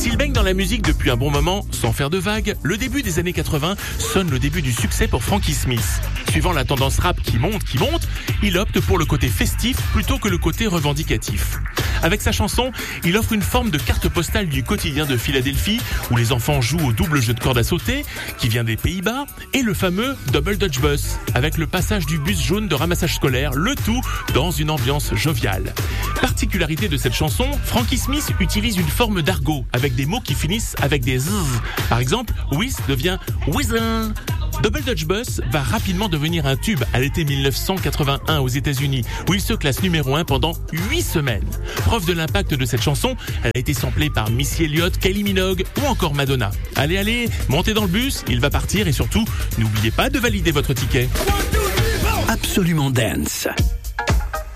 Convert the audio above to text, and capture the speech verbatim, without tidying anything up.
S'il baigne dans la musique depuis un bon moment, sans faire de vagues, le début des années quatre-vingts sonne le début du succès pour Frankie Smith. Suivant la tendance rap qui monte, qui monte, il opte pour le côté festif plutôt que le côté revendicatif. Avec sa chanson, il offre une forme de carte postale du quotidien de Philadelphie, où les enfants jouent au double jeu de corde à sauter, qui vient des Pays-Bas, et le fameux Double Dutch Bus, avec le passage du bus jaune de ramassage scolaire, le tout dans une ambiance joviale. Particularité de cette chanson, Frankie Smith utilise une forme d'argot, avec des mots qui finissent avec des zzz. Par exemple, whiz devient whizzin. Double Dutch Bus va rapidement devenir un tube à l'été mille neuf cent quatre-vingt-un aux États-Unis, où il se classe numéro un pendant huit semaines. Preuve de l'impact de cette chanson, elle a été samplée par Missy Elliott, Kylie Minogue ou encore Madonna. Allez, allez, montez dans le bus, il va partir et surtout, n'oubliez pas de valider votre ticket. Absolument Dance.